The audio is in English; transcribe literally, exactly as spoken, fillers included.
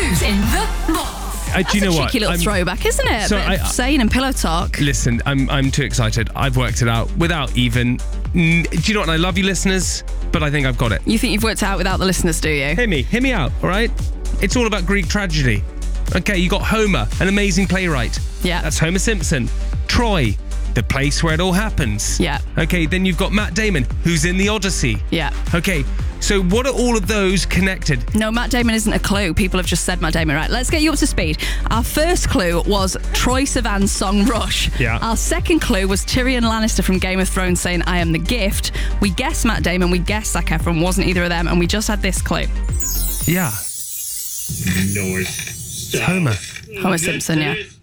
Who's in the Vault? Uh, do you know That's a what? cheeky little I'm- throwback, isn't it? So A bit of I- Zayn and Pillow Talk. Listen, I'm I'm too excited. I've worked it out without even. Mm, do you know what? I love you, listeners, but I think I've got it. You think you've worked it out without the listeners, do you? Hear me, hear me out, all right? It's all about Greek tragedy. Okay, you got Homer, an amazing playwright. Yeah. That's Homer Simpson. Troy, the place where it all happens. Yeah. Okay, then you've got Matt Damon, who's in The Odyssey. Yeah. Okay, so what are all of those connected? No, Matt Damon isn't a clue. People have just said Matt Damon. Right, let's get you up to speed. Our first clue was Troye Sivan's song Rush. Yeah. Our second clue was Tyrion Lannister from Game of Thrones saying I am the gift. We guessed Matt Damon, we guessed Zac Efron, wasn't either of them, and we just had this clue. Yeah. North. It's Homer. Homer Simpson, yeah.